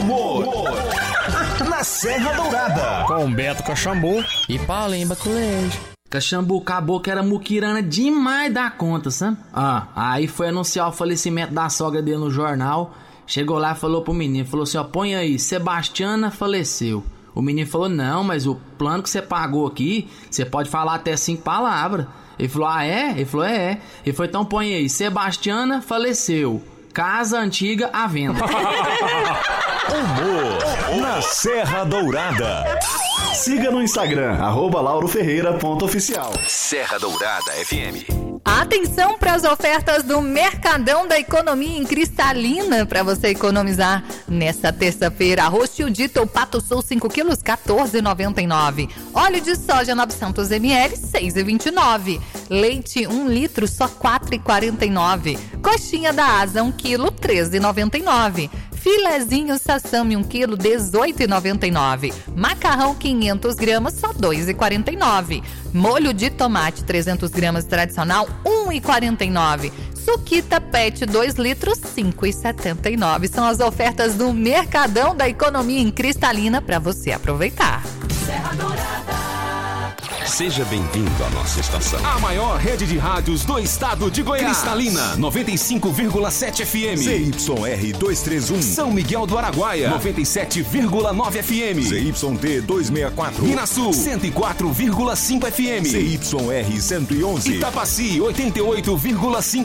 humor na Serra Dourada. Com Beto Caxambu e Paulinho Baculejo. Caxambu acabou que era muquirana demais da conta, sabe? Aí foi anunciar o falecimento da sogra dele no jornal. Chegou lá e falou pro menino, falou assim, ó, põe aí, Sebastiana faleceu. O menino falou, não, mas o plano que você pagou aqui, você pode falar até 5 palavras. Ele falou, é? Ele falou, é. Ele falou, então põe aí, Sebastiana faleceu. Casa antiga à venda. Humor na Serra Dourada. Siga no Instagram, @lauroferreira.oficial. Serra Dourada FM. Atenção para as ofertas do Mercadão da Economia em Cristalina para você economizar. Nesta terça-feira, arroz Tildito ou Pato Sul 5 quilos, R$14,99. Óleo de soja 900 ml, R$6,29. Leite 1 litro, só R$4,49. Coxinha da asa 1 quilo, R$13,99. Filezinho Sassami 1 quilo, R$18,99. Macarrão 500 gramas, só R$2,49. Molho de tomate 300 gramas tradicional, R$1,49. Suquita Pet 2 litros, R$5,79. São as ofertas do Mercadão da Economia em Cristalina para você aproveitar. Serra Dourada. Seja bem-vindo à nossa estação. A maior rede de rádios do estado de Goiás. Cristalina, 95,7 FM. ZYR 231. São Miguel do Araguaia, 97,9 FM. ZYT 264. Inasul, 104,5 FM. ZYR 111. Itapaci, 88,5